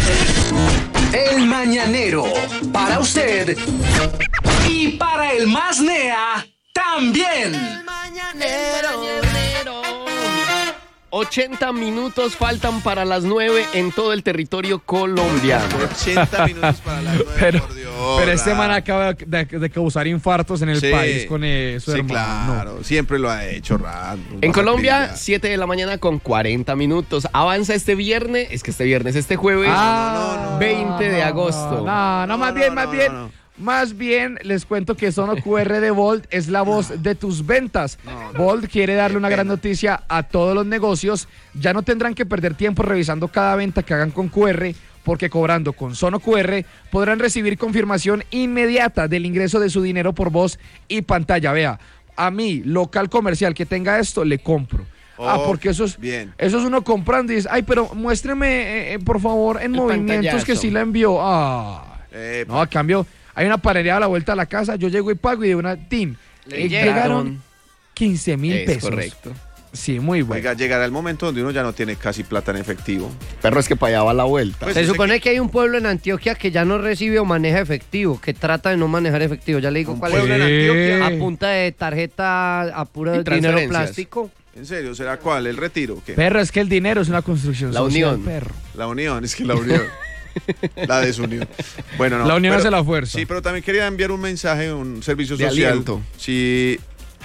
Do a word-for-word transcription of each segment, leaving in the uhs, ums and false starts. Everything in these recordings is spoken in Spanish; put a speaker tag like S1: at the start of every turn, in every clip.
S1: El Mañanero, para usted y para el más nea también.
S2: El Mañanero.
S3: ochenta minutos faltan para las nueve en todo el territorio colombiano.
S4: ochenta minutos para las nueve,
S5: Pero,
S4: por Dios.
S5: pero este man
S4: Ra.
S5: acaba de, de causar infartos en el
S4: Sí.
S5: país con eh, su
S4: Sí,
S5: hermano.
S4: claro, siempre lo ha hecho, Ran.
S3: En Colombia, siete de la mañana con cuarenta minutos. Avanza este viernes, es que este viernes, este jueves,
S5: Ah,
S3: veinte de agosto.
S5: No, no, más
S4: No,
S5: bien,
S4: no,
S5: más
S4: no,
S5: bien.
S4: no, no.
S5: Más bien les cuento que Sono Q R de Bolt es la voz de tus ventas. Bolt quiere darle una gran noticia a todos los negocios. Ya no tendrán que perder tiempo revisando cada venta que hagan con Q R, porque cobrando con Sono Q R podrán recibir confirmación inmediata del ingreso de su dinero por voz y pantalla. Vea, a mí, local comercial que tenga esto, le compro. Ah,
S4: Oh,
S5: porque eso es,
S4: bien.
S5: eso es uno comprando y dice, ay, pero muéstreme, eh, eh, por favor, en
S3: El
S5: movimientos que
S3: pantallazo.
S5: sí la envió. Ah,
S4: Eh,
S5: no, a cambio, hay una panadería a la vuelta a la casa, yo llego y pago y de una team.
S3: Le
S5: eh,
S3: llegaron.
S5: llegaron quince mil
S3: Es
S5: pesos.
S3: correcto.
S5: Sí, muy bueno.
S4: Oiga, llegará el momento donde uno ya no tiene casi plata en efectivo.
S3: Perro, es que para allá va la vuelta.
S4: Pues
S2: Se
S4: ese
S2: supone que hay un pueblo en Antioquia que ya no recibe o maneja efectivo, que trata de no manejar efectivo. Ya le digo
S4: Un
S2: cuál
S4: pueblo
S2: es.
S4: en Antioquia.
S2: A punta de tarjeta, a puro
S3: Y
S2: dinero
S3: transferencias.
S2: plástico.
S4: ¿En serio? ¿Será cuál? ¿El retiro? o ¿Qué?
S5: Perro, es que el dinero es una construcción
S3: La
S5: social,
S3: unión.
S5: perro.
S4: La unión, es que la unión. La desunión. Bueno, no.
S5: La unión
S4: pero-
S5: hace la fuerza.
S4: Sí, pero también quería enviar un mensaje, un servicio
S3: De
S4: social.
S3: aliento.
S4: Si,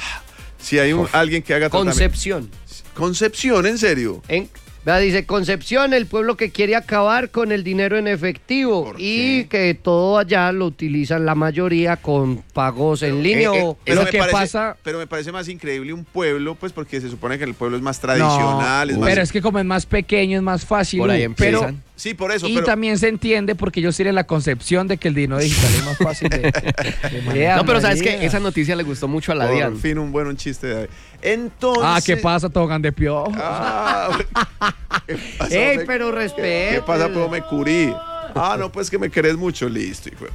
S4: si hay un, alguien que haga tratamiento.
S2: Concepción.
S4: Concepción, ¿en serio?
S2: En, vea, dice Concepción, el pueblo que quiere acabar con el dinero en efectivo
S4: ¿Por
S2: y
S4: qué?
S2: que todo allá lo utilizan la mayoría con pagos en línea
S3: eh,
S2: o...
S4: Pero
S5: Lo
S4: me
S5: que
S4: parece,
S5: pasa-
S4: Pero me parece más increíble un pueblo, pues porque se supone que el pueblo es más tradicional. es
S5: No,
S4: más,
S5: pero es que como es más pequeño, es más fácil.
S3: Por ahí
S5: uh, pero,
S3: empiezan.
S4: Sí, por eso.
S5: y
S4: pero,
S5: también se entiende porque ellos tienen la concepción de que el dinero digital es más fácil de, de manejar.
S3: No, pero ¿sabes
S2: María.
S3: qué? Esa noticia le gustó mucho a la
S4: por
S3: Dian.
S4: fin un buen un chiste de Entonces.
S5: Ah, ¿qué pasa, Togan de Piojo?
S4: Ah, ¿qué pasa,
S2: ¡Ey,
S4: me-
S2: pero
S4: ¿Qué
S2: respete!
S4: pasa, pero me curí? Ah, no, pues que me querés mucho, listo. Hijo.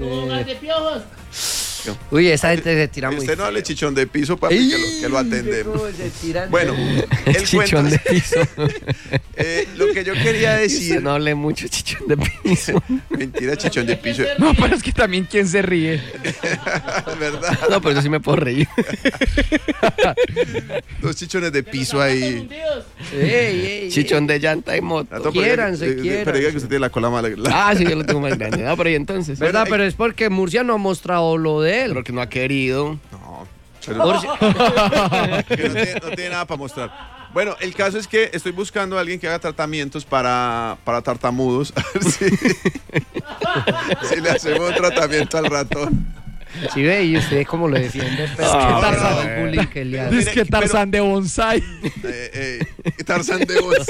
S2: Uy, esa gente se tira muy
S4: Usted no
S2: feo.
S4: hable chichón de piso, papi, que lo, que lo atendemos.
S2: ¿Cómo se tiran?
S4: Bueno, el
S3: Chichón
S4: cuento
S3: de
S4: es-
S3: piso.
S4: eh, lo que yo quería
S3: Usted
S4: decir.
S3: no hable mucho chichón de piso.
S4: Mentira, chichón de piso.
S5: No, pero es que también quién se ríe.
S4: ¿Verdad?
S3: No, pero yo sí me puedo reír.
S4: Dos chichones de piso ahí.
S2: Ey, ey, ey.
S3: Chichón de llanta y moto.
S4: Rato, pero diga
S2: Quiéranse,
S4: que- eh,
S2: quiéranse.
S4: Pero diga que usted tiene la cola mala. la-
S3: Ah, sí, yo lo tengo más grande. No, pero ¿y entonces?
S2: ¿Verdad?
S4: Bueno,
S2: Pero es porque Murcia no ha mostrado lo de él.
S3: Pero que no ha querido.
S4: No, pero que no tiene, no tiene nada para mostrar. Bueno, el caso es que estoy buscando a alguien que haga tratamientos para, para tartamudos. A ver si, si le hacemos un tratamiento al ratón.
S2: Sí, ve, y usted cómo lo defiende. Pero
S3: Ah,
S2: qué Tarzán
S3: bueno.
S2: el bullying que le hace.
S5: Es que Tarzán de bonsai.
S4: Eh, eh, Tarzán de voz.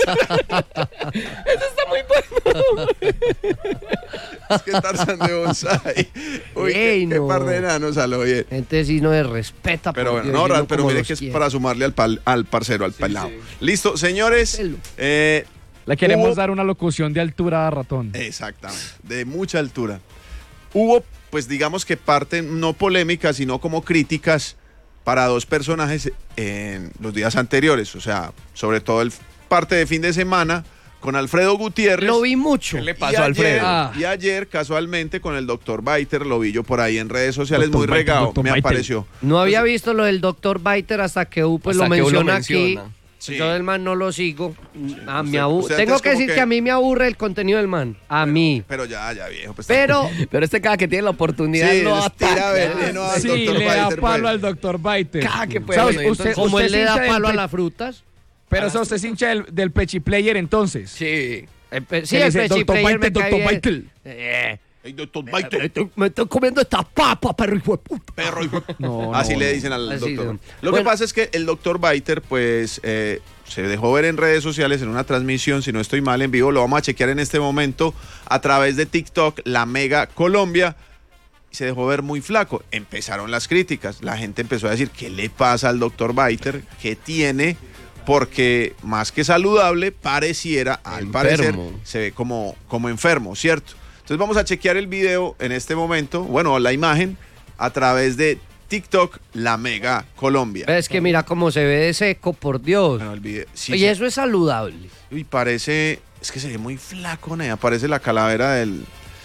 S4: Es que Tarzán de bonsai. Uy,
S2: Ey,
S4: qué, qué
S2: no.
S4: par de enanos a lo bien.
S2: Gente sí no se respeta.
S4: Pero
S2: por
S4: bueno,
S2: Dios,
S4: no,
S2: y
S4: Ran,
S2: uno
S4: pero
S2: como
S4: mire
S2: los
S4: que es
S2: quiere.
S4: para sumarle al, pal- al parcero, al pelado. Listo, señores.
S2: Pelo.
S4: Eh,
S5: Le queremos
S4: Hubo-
S5: dar una locución de altura a ratón.
S4: Exactamente, de mucha altura. Hubo, pues digamos que parten no polémicas, sino como críticas para dos personajes en los días anteriores, o sea, sobre todo el parte de fin de semana con Alfredo Gutiérrez.
S2: Lo vi mucho.
S3: ¿Qué le
S4: y
S3: pasó a
S4: ayer,
S3: Alfredo?
S5: Ah.
S4: y ayer, casualmente, con el doctor Biter, lo vi yo por ahí en redes sociales,
S5: Doctor
S4: muy
S5: Biter,
S4: regado,
S5: doctor
S4: me
S5: Biter.
S4: apareció.
S2: No había visto lo del doctor Biter hasta que U pues
S3: Hasta
S2: lo
S3: que U lo
S2: menciona aquí.
S3: menciona.
S4: Sí.
S2: Yo del man no lo sigo. A mí
S4: Usted-
S2: abu-
S4: usted
S2: Tengo
S4: antes
S2: que
S4: como
S2: decir que...
S4: que-
S2: a mí me aburre el contenido del man. A mí.
S4: Pero ya, ya viejo. Pues,
S2: Pero
S3: Pero este cada que tiene la oportunidad
S4: sí,
S3: lo
S4: les tira
S3: ataca.
S4: veneno al
S5: Sí,
S4: doctor
S5: le da
S4: Biter,
S5: palo
S4: pues.
S5: al doctor Biter.
S3: Cada que puede,
S5: ¿Sabes?
S3: bueno, y
S5: Usted-
S3: entonces-
S2: como
S5: usted
S2: él le
S5: es
S2: da
S5: hincha del
S2: palo a
S5: pe-
S2: las frutas.
S5: Pero o sea, usted es hincha del, del Pechi Player entonces.
S3: Sí.
S2: El pe- sí,
S5: Que le
S2: el
S5: dice,
S2: Pechi
S5: doctor
S2: Player me
S5: Biter,
S2: cae
S5: doctor
S2: bien.
S5: Biter.
S2: Eh,
S4: Ey, doctor
S2: me
S4: Biter,
S2: estoy- me estoy comiendo esta papa, perro hijo de puta.
S4: perro, hijo de-
S5: No,
S4: Así
S5: no,
S4: le
S5: no.
S4: dicen al
S2: Así
S4: doctor.
S2: son.
S4: Lo
S2: Bueno.
S4: que pasa es que el doctor Biter, pues, eh, se dejó ver en redes sociales en una transmisión, si no estoy mal, en vivo, lo vamos a chequear en este momento a través de TikTok, la Mega Colombia, y se dejó ver muy flaco. Empezaron las críticas, la gente empezó a decir, ¿qué le pasa al doctor Biter? ¿Qué tiene? Porque más que saludable, pareciera, al
S3: Enfermo.
S4: parecer, se ve como, como enfermo, ¿cierto? Entonces vamos a chequear el video en este momento, bueno, la imagen, a través de TikTok, la Mega Colombia.
S2: Es que mira cómo se ve de seco, por Dios.
S4: Bueno, el video, sí,
S2: Y
S4: sí.
S2: eso es saludable.
S4: Uy, parece, Es que se ve muy flaco, Nea. Parece la calavera del...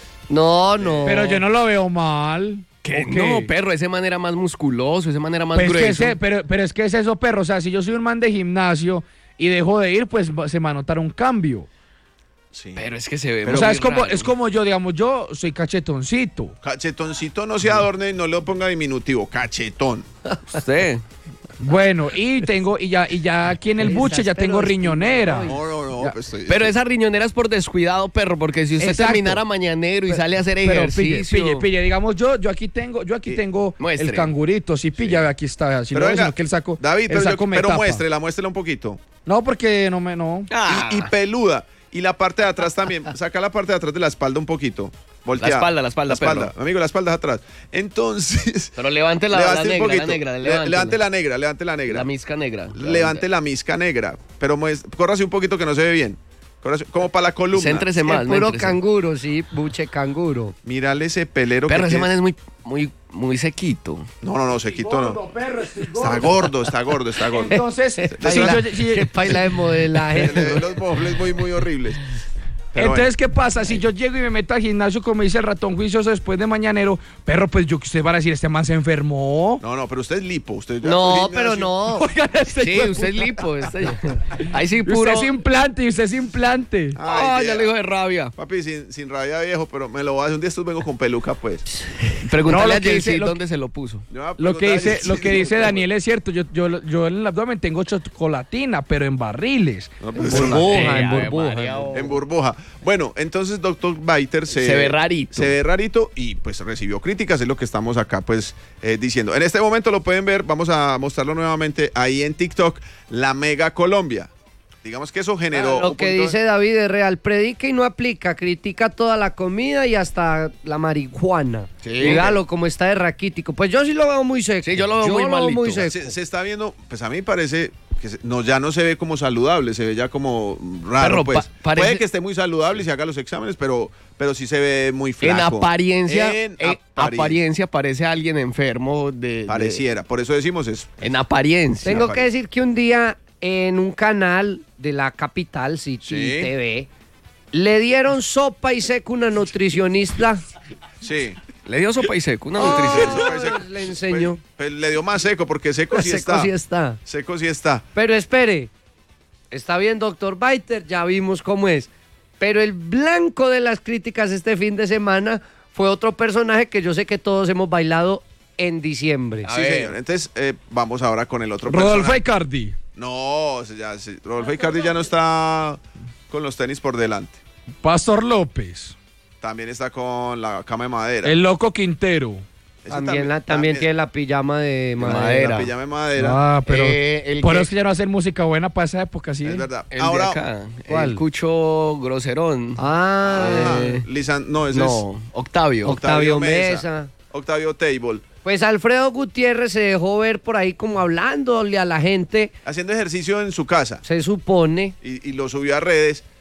S2: No, no.
S5: Pero yo no lo veo mal.
S3: Que
S5: ¿O qué?
S3: no, perro, ese man era más musculoso, ese man era más
S5: Pues que
S3: grueso.
S5: ese- pero, pero es que es eso, perro. O sea, si yo soy un man de gimnasio y dejo de ir, pues va- se me va a notar un cambio.
S4: Sí.
S3: Pero es que se ve
S5: o
S3: muy
S5: sea, es como,
S3: raro.
S5: es como yo, digamos, yo soy cachetoncito.
S4: Cachetoncito no se adorne y no le ponga diminutivo. Cachetón.
S3: Usted.
S5: Bueno, y tengo, y ya, y ya aquí en el
S2: Esas,
S5: buche ya
S2: pero
S5: tengo
S2: es que
S5: riñonera.
S4: No, no, no.
S5: Ya.
S4: Pues estoy-
S3: Pero
S4: estoy-
S3: esa riñonera es por descuidado, perro, porque si usted
S5: Exacto.
S3: terminara mañanero y sale a hacer
S5: Pero
S3: ejercicio...
S5: pille, pille, pille, digamos yo, yo aquí tengo, yo aquí
S4: Y-
S5: tengo
S3: muestre.
S5: el cangurito, sí, pilla, aquí está, si
S4: Pero
S5: no,
S4: venga,
S5: sino que el saco,
S4: David,
S5: el
S4: pero, yo-
S5: saco me
S4: pero
S5: tapa.
S4: muéstrela, muéstrela un poquito.
S5: No, porque no me, no.
S3: Ah.
S4: Y, y peluda. Y la parte de atrás también. Saca la parte de atrás de la espalda un poquito. Voltea.
S3: La espalda, la espalda,
S4: espalda.
S3: perro.
S4: Amigo, la espalda es atrás. Entonces.
S3: Pero levante la, la
S4: levante un
S3: negra, la
S4: poquito.
S3: negra,
S4: Le-
S3: levántela.
S4: levante la negra, levante la negra.
S3: La misca negra.
S4: Levante la misca negra. Pero muest- córrase un poquito que no se ve bien. Córrase- como para la columna.
S3: Céntrese más,
S2: El puro
S3: méntrese.
S2: canguro, sí, buche canguro.
S4: Mírale ese pelero
S3: Perro,
S4: que
S3: ese
S4: tiene.
S3: man es muy, muy, muy sequito.
S4: No, no, no, se quitó, no.
S5: Perro, estoy
S4: Está gordo, está gordo, está gordo.
S5: Entonces, si
S2: Baila-
S5: yo- si-
S2: Qué paila de modelaje.
S4: Le doy los bofles muy, muy horribles. Pero
S5: entonces, ¿qué pasa? Si yo llego y me meto al gimnasio, como dice el ratón juicioso después de mañanero, perro, pues yo que usted va a decir, este man se enfermó.
S4: bueno. No, no, pero usted es lipo. Usted ya
S2: No,
S4: fue
S2: pero
S4: gimnasio.
S2: no.
S5: Oigan, este
S3: Sí,
S5: hijo de
S3: usted es
S5: puta.
S3: lipo. Usted... Ahí sí,
S5: Usted
S3: puro...
S5: es implante y usted es implante.
S4: Ay,
S3: Ah, ya
S4: vieja.
S3: le dijo de rabia.
S4: Papi, sin, sin rabia viejo, pero me lo voy a hacer. Un día estos vengo con peluca, pues.
S3: Pregúntale
S5: No, lo
S3: a
S5: que
S3: Jessy
S5: dice- lo
S3: dónde se lo puso.
S4: Yo voy a
S5: Lo que
S4: preguntar a
S5: dice,
S4: Jessy
S5: lo que
S4: si-
S5: dice Daniel es cierto. Yo, yo, yo en el abdomen tengo chocolatina, pero en barriles.
S4: No, pues,
S2: Burbuja, en
S3: Ave
S2: burbuja.
S3: María, oh.
S4: En burbuja. Bueno, entonces doctor Biter se,
S3: Se ve rarito.
S4: Se ve rarito y pues recibió críticas, es lo que estamos acá pues eh, diciendo. En este momento lo pueden ver, vamos a mostrarlo nuevamente ahí en TikTok, la Mega Colombia. Digamos que eso generó...
S2: Lo
S4: un
S2: que
S4: poquito de-
S2: dice David es real, predica y no aplica, critica toda la comida y hasta la marihuana.
S3: Sí.
S2: Y véalo como está de raquítico. Pues yo sí lo veo muy seco.
S3: Sí, yo lo veo muy malito.
S2: muy seco.
S4: Se, se está viendo, pues a mí parece que se- no, ya no se ve como saludable, se ve ya como raro,
S3: Perro,
S4: pues.
S3: pa- parece-
S4: Puede que esté muy saludable y se haga los exámenes, pero, pero sí se ve muy
S3: En
S4: flaco.
S3: apariencia,
S4: En
S3: en
S4: apari-
S3: apariencia parece alguien enfermo de... de-
S4: Pareciera, por eso decimos eso.
S3: en apariencia.
S2: Tengo
S4: Sí,
S2: que decir que un día en un canal de la capital, City
S4: Sí.
S2: T V, le dieron sopa y seco a una nutricionista.
S4: Sí.
S3: Le dio sopa y seco, una
S2: Oh,
S3: nutrición.
S4: Eso parece que-
S2: le enseñó.
S4: Pues, pues le dio más seco porque seco sí
S2: Seco
S4: está.
S2: sí está.
S4: Seco sí está.
S2: Pero espere, está bien, doctor Biter, ya vimos cómo es. Pero el blanco de las críticas este fin de semana fue otro personaje que yo sé que todos hemos bailado en diciembre.
S4: Sí,
S3: ver.
S4: señor. Entonces, eh, vamos ahora con el otro
S5: Rodolfo
S4: personaje.
S5: Icardi.
S4: No, ya, sí, Rodolfo Icardi ya no está con los tenis por delante.
S5: Pastor López.
S4: También está con la cama de madera.
S5: El loco Quintero.
S4: Ese
S2: También, la, también, tiene la pijama de madera.
S3: madera.
S4: La pijama de madera.
S5: Ah, pero
S3: Eh, el
S5: por
S3: que-
S5: eso es que ya no hacen música buena para esa época, sí.
S4: Es verdad.
S3: El
S4: Ahora,
S3: de acá,
S2: ¿cuál?
S3: el Cucho Groserón.
S2: Ah,
S4: ah,
S3: Eh,
S4: Lisan- no, ese
S3: no, Octavio.
S4: es
S2: Octavio Mesa.
S4: Octavio Table.
S2: Pues Alfredo Gutiérrez se dejó ver por ahí como hablándole a la gente,
S4: Haciendo ejercicio en su casa.
S2: se supone.
S4: Y, y lo subió a redes.